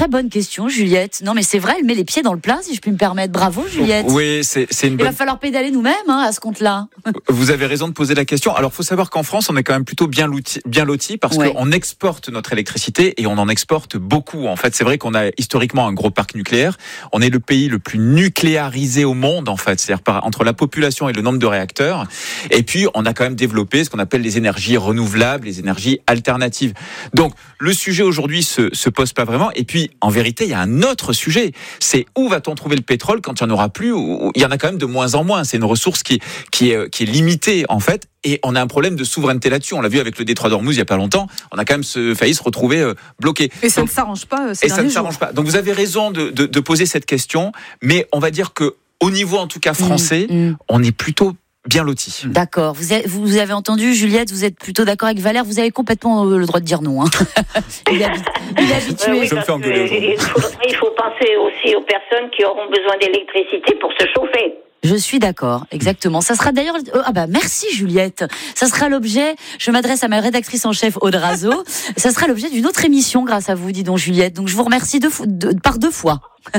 très bonne question, Juliette. Non, mais c'est vrai, elle met les pieds dans le plat, si je puis me permettre. Bravo, Juliette. Oui, c'est une bonne... Il va falloir pédaler nous-mêmes à ce compte-là. Vous avez raison de poser la question. Alors, il faut savoir qu'en France, on est quand même plutôt bien lotis parce qu'on exporte notre électricité et on en exporte beaucoup. En fait, c'est vrai qu'on a historiquement un gros parc nucléaire. On est le pays le plus nucléarisé au monde, en fait. C'est-à-dire entre la population et le nombre de réacteurs. Et puis, on a quand même développé ce qu'on appelle les énergies renouvelables, les énergies alternatives. Donc, le sujet aujourd'hui se pose pas vraiment. Et puis, en vérité, il y a un autre sujet. C'est où va-t-on trouver le pétrole quand il n'y en aura plus? Il y en a quand même de moins en moins. C'est une ressource qui est limitée, en fait. Et on a un problème de souveraineté là-dessus. On l'a vu avec le détroit d'Ormuz il y a pas longtemps. On a quand même failli se retrouver bloqué. Et ça ne s'arrange pas. Et ça ne s'arrange pas. Donc vous avez raison de poser cette question. Mais on va dire que au niveau, en tout cas français, on est plutôt bien loti. D'accord. Vous avez entendu, Juliette, vous êtes plutôt d'accord avec Valère. Vous avez complètement le droit de dire non. Il est habitué. Oui, ça me fait engueuler. Il faut penser aussi aux personnes qui auront besoin d'électricité pour se chauffer. Je suis d'accord, exactement. Ça sera d'ailleurs... merci Juliette. Ça sera l'objet, je m'adresse à ma rédactrice en chef Aude Razo, ça sera l'objet d'une autre émission grâce à vous, dis donc Juliette. Donc je vous remercie par 2 fois.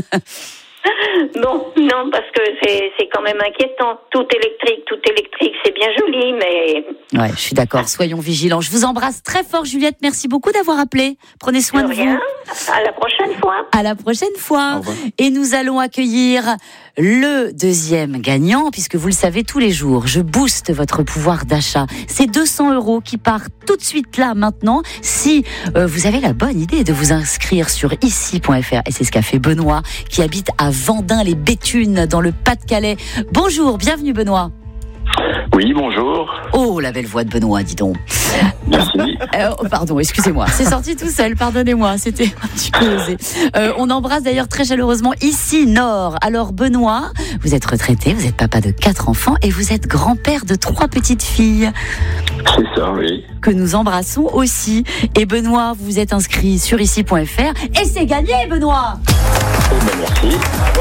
Non, parce que c'est quand même inquiétant. Tout électrique, c'est bien joli, mais... Ouais, je suis d'accord, soyons vigilants. Je vous embrasse très fort, Juliette. Merci beaucoup d'avoir appelé. Prenez soin de vous. À la prochaine fois. À la prochaine fois. Et nous allons accueillir le deuxième gagnant, puisque vous le savez, tous les jours, je booste votre pouvoir d'achat. C'est 200 € qui partent tout de suite là, maintenant, si vous avez la bonne idée de vous inscrire sur ici.fr. Et c'est ce qu'a fait Benoît, qui habite à Vendin-les-Béthunes, dans le Pas-de-Calais. Bonjour, bienvenue Benoît. Oui, bonjour. Oh, la belle voix de Benoît, dis donc. Merci. Pardon, excusez-moi. C'est sorti tout seul, pardonnez-moi, c'était un petit peu osé. On embrasse d'ailleurs très chaleureusement ici Nord. Alors Benoît, vous êtes retraité, vous êtes papa de 4 enfants et vous êtes grand-père de 3 petites filles. C'est ça, oui. Que nous embrassons aussi. Et Benoît, vous vous êtes inscrit sur ici.fr et c'est gagné Benoît. Merci.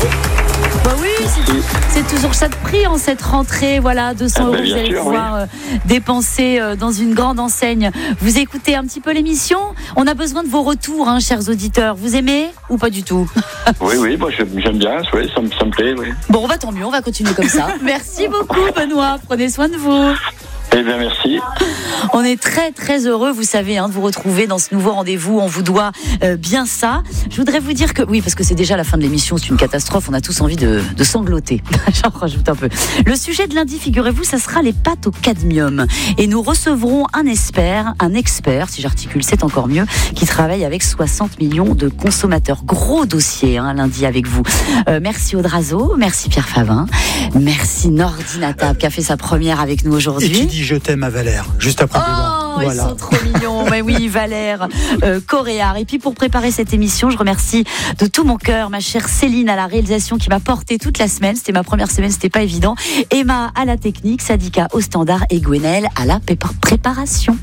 Bah oui, c'est toujours ça de prix en cette rentrée. Voilà, 200 €, vous allez pouvoir dépenser dans une grande enseigne. Vous écoutez un petit peu l'émission. On a besoin de vos retours, chers auditeurs. Vous aimez ou pas du tout? Oui, moi j'aime bien, ça me plaît. Oui. Bon, tant mieux, on va continuer comme ça. Merci beaucoup Benoît, prenez soin de vous. Eh bien, merci. On est très très heureux, vous savez, de vous retrouver dans ce nouveau rendez-vous. On vous doit bien ça. Je voudrais vous dire que, oui, parce que c'est déjà la fin de l'émission, c'est une catastrophe, on a tous envie de sangloter. J'en rajoute un peu. Le sujet de lundi, figurez-vous, ça sera les pâtes au cadmium. Et nous recevrons un expert, si j'articule, c'est encore mieux, qui travaille avec 60 millions de consommateurs. Gros dossier, lundi avec vous. Merci Aude Razo, merci Pierre Favin, merci Nordinatab qui a fait sa première avec nous aujourd'hui. Et qui dit je t'aime à Valère, juste après le débat. Voilà. Ils sont trop mignons. Mais oui, Valère, Coréard. Et puis pour préparer cette émission, je remercie de tout mon cœur ma chère Céline à la réalisation qui m'a portée toute la semaine. C'était ma première semaine, c'était pas évident. Emma à la technique, Sadika au standard et Gwenel à la préparation.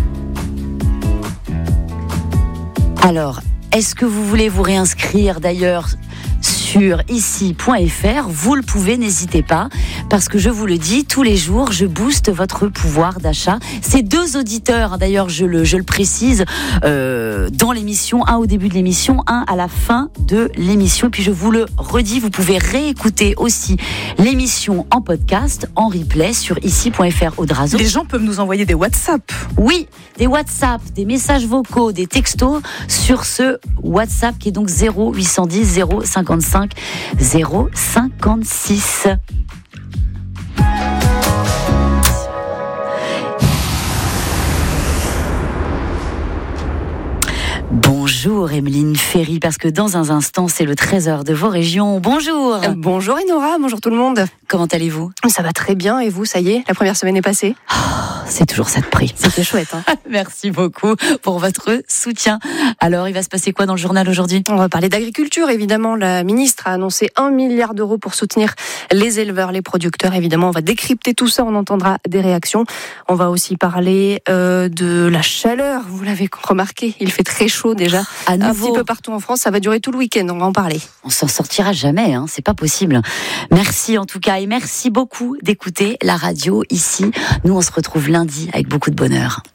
Alors, est-ce que vous voulez vous réinscrire d'ailleurs sur ici.fr, vous le pouvez, n'hésitez pas, parce que je vous le dis, tous les jours, je booste votre pouvoir d'achat. C'est 2 auditeurs, d'ailleurs, je le précise, dans l'émission, un au début de l'émission, un à la fin de l'émission. Et puis je vous le redis, vous pouvez réécouter aussi l'émission en podcast, en replay, sur ici.fr Aude Razo. Les gens peuvent nous envoyer des WhatsApp. Oui, des WhatsApp, des messages vocaux, des textos sur ce WhatsApp qui est donc 0810 055 056. Bonjour Emeline Ferry, parce que dans un instant, c'est le trésor de vos régions. Bonjour. Bonjour Enora, bonjour tout le monde. Comment allez-vous? Ça va très bien, et vous, ça y est, la première semaine est passée? C'est toujours ça de prix. C'était chouette. Merci beaucoup pour votre soutien. Alors, il va se passer quoi dans le journal aujourd'hui? On va parler d'agriculture, évidemment. La ministre a annoncé 1 milliard d'euros pour soutenir les éleveurs, les producteurs. Évidemment, on va décrypter tout ça, on entendra des réactions. On va aussi parler de la chaleur. Vous l'avez remarqué, il fait très chaud déjà. À nouveau. Un petit peu partout en France, ça va durer tout le week-end, on va en parler. On s'en sortira jamais, c'est pas possible. Merci en tout cas, et merci beaucoup d'écouter la radio ici. Nous, on se retrouve lundi avec beaucoup de bonheur.